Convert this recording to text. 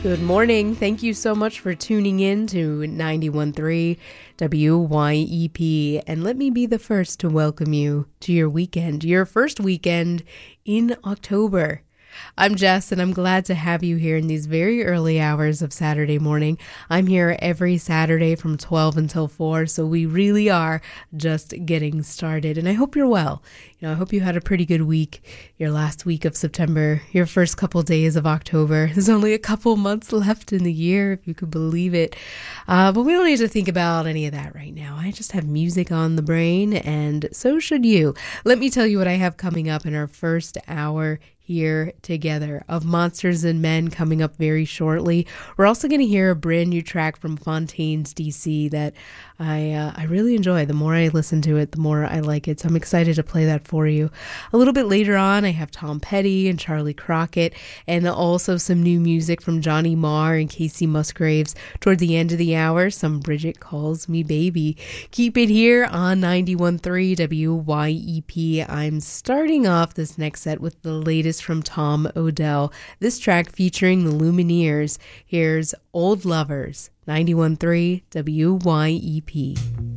Good morning. Thank you so much for tuning in to 91.3 WYEP. And let me be the first to welcome you to your weekend, your first weekend in October. I'm Jess, and I'm glad to have you here in these very early hours of Saturday morning. I'm here every Saturday from 12 until 4, so we really are just getting started. And I hope you're well. I hope you had a pretty good week, your last week of September, your first couple days of October. There's only a couple months left in the year, if you could believe it. But we don't need to think about any of that right now. I just have music on the brain, and so should you. Let me tell you what I have coming up in our first hour here together of Monsters and Men coming up very shortly. We're also going to hear a brand new track from Fontaines DC that I really enjoy. The more I listen to it, the more I like it. So I'm excited to play that for you. A little bit later on, I have Tom Petty and Charlie Crockett, and also some new music from Johnny Marr and Casey Musgraves. Toward the end of the hour, some Bridget Calls Me Baby. Keep it here on 91.3 WYEP. I'm starting off this next set with the latest from Tom Odell. This track featuring the Lumineers. Here's Old Lovers, 91.3 WYEP.